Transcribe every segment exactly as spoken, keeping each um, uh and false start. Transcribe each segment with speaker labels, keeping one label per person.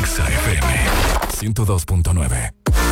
Speaker 1: Exa F M ciento dos punto nueve.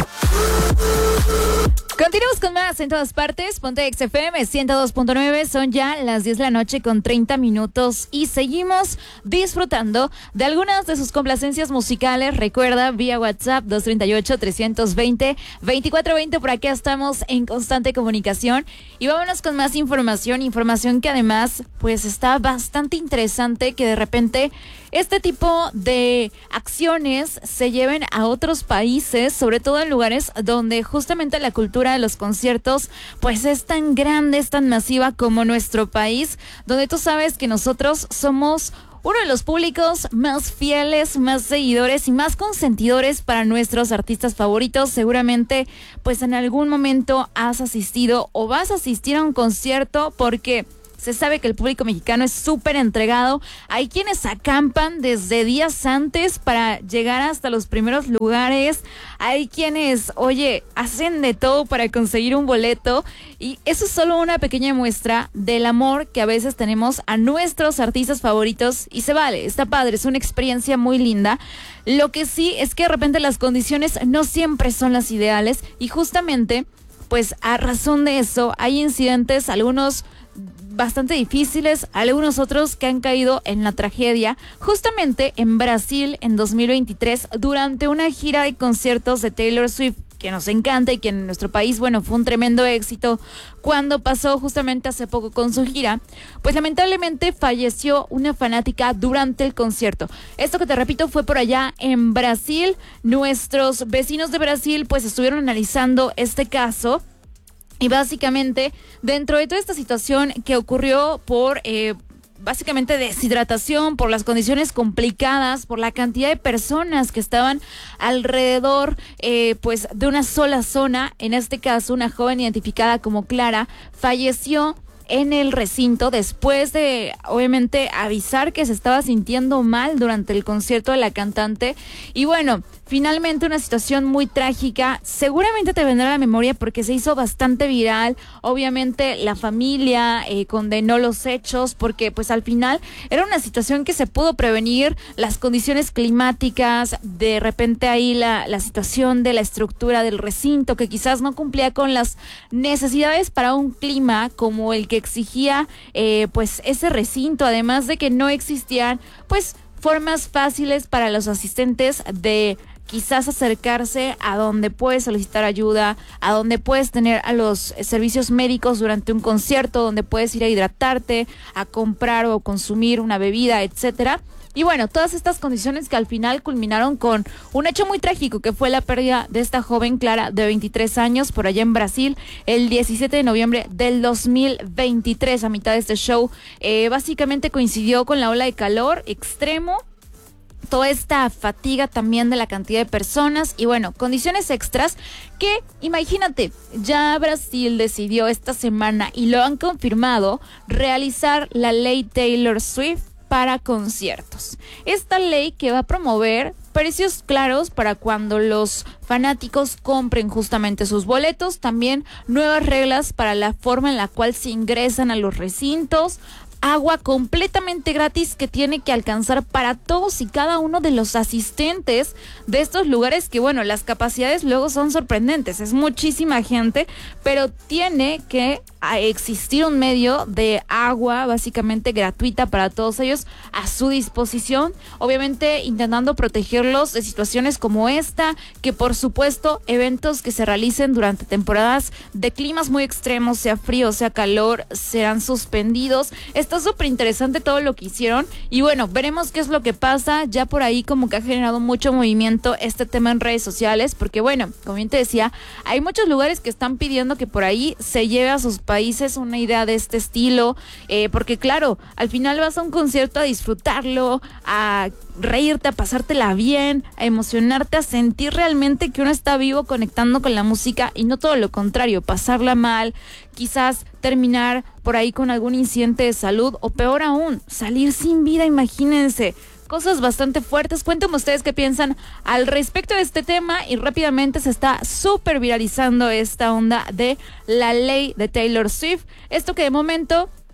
Speaker 2: Continuamos con más en todas partes. Ponte X F M ciento dos punto nueve. Son ya las diez de la noche con treinta minutos y seguimos disfrutando de algunas de sus complacencias musicales. Recuerda, vía WhatsApp dos tres ocho, tres dos cero, veinticuatro veinte. Por acá estamos en constante comunicación. Y vámonos con más información. Información que además pues está bastante interesante, que de repente este tipo de acciones se lleven a otros países, sobre todo en lugares donde justamente la cultura de los conciertos pues es tan grande, es tan masiva como nuestro país, donde tú sabes que nosotros somos uno de los públicos más fieles, más seguidores y más consentidores para nuestros artistas favoritos. Seguramente pues en algún momento has asistido o vas a asistir a un concierto, porque se sabe que el público mexicano es súper entregado. Hay quienes acampan desde días antes para llegar hasta los primeros lugares. Hay quienes, oye, hacen de todo para conseguir un boleto. Y eso es solo una pequeña muestra del amor que a veces tenemos a nuestros artistas favoritos. Y se vale, está padre, es una experiencia muy linda. Lo que sí es que de repente las condiciones no siempre son las ideales. Y justamente, pues a razón de eso, hay incidentes, algunos bastante difíciles, algunos otros que han caído en la tragedia, justamente en Brasil en dos mil veintitrés, durante una gira de conciertos de Taylor Swift, que nos encanta y que en nuestro país, bueno, fue un tremendo éxito cuando pasó justamente hace poco con su gira. Pues lamentablemente falleció una fanática durante el concierto. Esto que te repito fue por allá en Brasil. Nuestros vecinos de Brasil pues estuvieron analizando este caso. Y básicamente, dentro de toda esta situación que ocurrió por eh, básicamente deshidratación, por las condiciones complicadas, por la cantidad de personas que estaban alrededor eh, pues de una sola zona, en este caso una joven identificada como Clara, falleció en el recinto después de, obviamente, avisar que se estaba sintiendo mal durante el concierto de la cantante. Y bueno, finalmente una situación muy trágica. Seguramente te vendrá a la memoria porque se hizo bastante viral. Obviamente la familia eh, condenó los hechos porque pues al final era una situación que se pudo prevenir. Las condiciones climáticas, de repente ahí la, la situación de la estructura del recinto que quizás no cumplía con las necesidades para un clima como el que exigía eh, pues ese recinto, además de que no existían pues formas fáciles para los asistentes de quizás acercarse a donde puedes solicitar ayuda, a donde puedes tener a los servicios médicos durante un concierto, donde puedes ir a hidratarte, a comprar o consumir una bebida, etcétera. Y bueno, todas estas condiciones que al final culminaron con un hecho muy trágico, que fue la pérdida de esta joven Clara de veintitrés años por allá en Brasil el diecisiete de noviembre del dos mil veintitrés. A mitad de este show eh, básicamente coincidió con la ola de calor extremo, toda esta fatiga también de la cantidad de personas y bueno, condiciones extras que, imagínate, ya Brasil decidió esta semana y lo han confirmado, realizar la ley Taylor Swift para conciertos. Esta ley que va a promover precios claros para cuando los fanáticos compren justamente sus boletos, también nuevas reglas para la forma en la cual se ingresan a los recintos, agua completamente gratis que tiene que alcanzar para todos y cada uno de los asistentes de estos lugares que, bueno, las capacidades luego son sorprendentes, es muchísima gente, pero tiene que existir un medio de agua básicamente gratuita para todos ellos a su disposición, obviamente intentando protegerlos de situaciones como esta, que por supuesto eventos que se realicen durante temporadas de climas muy extremos, sea frío, sea calor, serán suspendidos. Está súper interesante todo lo que hicieron y bueno, veremos qué es lo que pasa. Ya por ahí como que ha generado mucho movimiento este tema en redes sociales, porque bueno, como bien te decía, hay muchos lugares que están pidiendo que por ahí se lleve a sus países una idea de este estilo, eh, porque claro, al final vas a un concierto a disfrutarlo, a reírte, a pasártela bien, a emocionarte, a sentir realmente que uno está vivo conectando con la música y no todo lo contrario, pasarla mal, quizás terminar por ahí con algún incidente de salud o peor aún, salir sin vida, imagínense. Cosas bastante fuertes. Cuéntenme ustedes qué piensan al respecto de este tema y rápidamente se está súper viralizando esta onda de la ley de Taylor Swift. Esto que de momento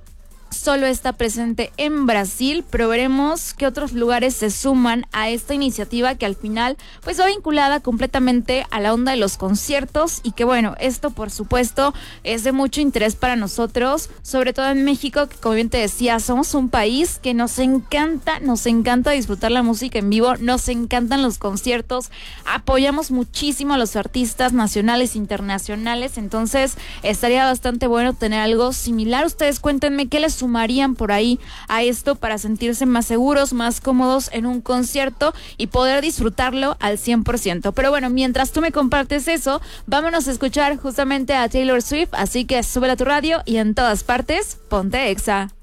Speaker 2: solo está presente en Brasil, pero veremos qué otros lugares se suman a esta iniciativa que al final pues va vinculada completamente a la onda de los conciertos y que bueno, esto por supuesto es de mucho interés para nosotros, sobre todo en México, que como bien te decía, somos un país que nos encanta, nos encanta disfrutar la música en vivo, nos encantan los conciertos, apoyamos muchísimo a los artistas nacionales e internacionales, entonces estaría bastante bueno tener algo similar. Ustedes cuéntenme qué les sumarían por ahí a esto para sentirse más seguros, más cómodos en un concierto y poder disfrutarlo al cien por ciento. Pero bueno, mientras tú me compartes eso, vámonos a escuchar justamente a Taylor Swift, así que súbela a tu radio y en todas partes, ponte Exa.